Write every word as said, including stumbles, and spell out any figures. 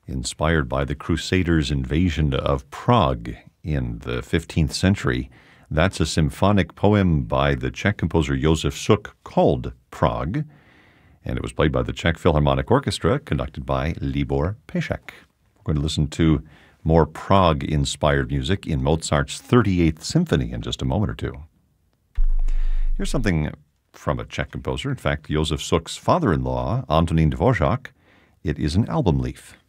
inspired by the Crusaders' invasion of Prague in the fifteenth century. That's a symphonic poem by the Czech composer Josef Suk called Prague, and it was played by the Czech Philharmonic Orchestra, conducted by Libor Pešek. We're going to listen to more Prague-inspired music in Mozart's thirty-eighth Symphony in just a moment or two. Here's something from a Czech composer, in fact, Josef Suk's father-in-law, Antonín Dvořák. It is an album leaf.